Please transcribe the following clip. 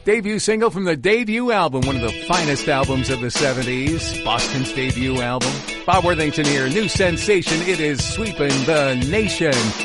Debut single from the debut album, one of the finest albums of the 70s, Boston's debut album. Bob Worthington here, new sensation. It is sweeping the nation.